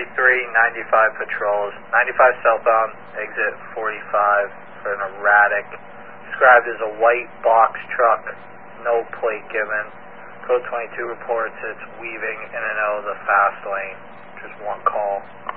9395 patrols. 95 southbound, exit 45 for an erratic. Described as a white box truck, no plate given. Code 22 reports it's weaving in and out of the fast lane. Just one call.